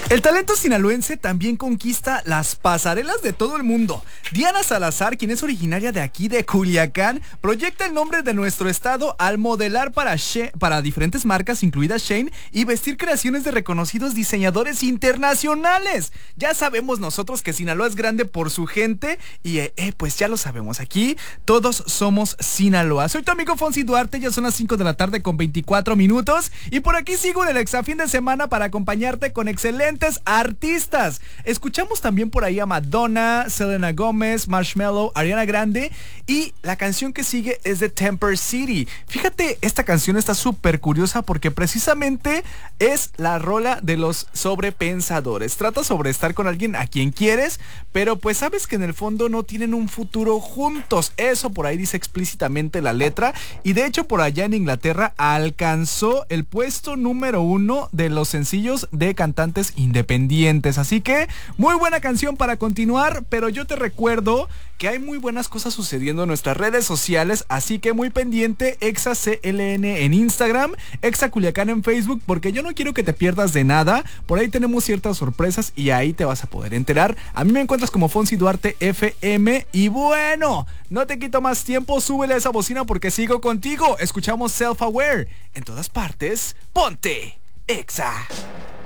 El talento sinaloense también conquista las pasarelas de todo el mundo. Diana Salazar, quien es originaria de aquí de Culiacán, proyecta el nombre de nuestro estado al modelar para diferentes marcas, incluida Shane, y vestir creaciones de reconocidos diseñadores internacionales. Ya sabemos nosotros que Sinaloa es grande por su gente y pues ya lo sabemos, aquí todos somos Sinaloa. Soy tu amigo Fonsi Duarte, ya son las 5 de la tarde con 24 minutos y por aquí sigo en el Exafín de Semana para acompañarte con excelentes artistas. Escuchamos también por ahí a Madonna, Selena Gómez, Marshmello, Ariana Grande y la canción que sigue es de Temper City. Fíjate, esta canción está súper curiosa porque precisamente es la rola de los sobrepensadores. Trata sobre estar con alguien a quien quieres, pero pues sabes que en el fondo no tienen un futuro juntos. Eso por ahí dice explícitamente la letra y de hecho por allá en Inglaterra alcanzó el puesto número 1 de los sencillos de cantantes independientes. Así que muy buena canción para continuar, pero yo te recuerdo que hay muy buenas cosas sucediendo en nuestras redes sociales, así que muy pendiente, ExaCLN en Instagram, Exa Culiacán en Facebook, porque yo no quiero que te pierdas de nada. Por ahí tenemos ciertas sorpresas y ahí te vas a poder enterar. A mí me encuentras como Fonsi Duarte FM y bueno, no te quito más tiempo, súbele a esa bocina porque sigo contigo. Escuchamos Self Aware en todas partes. Ponte Exa.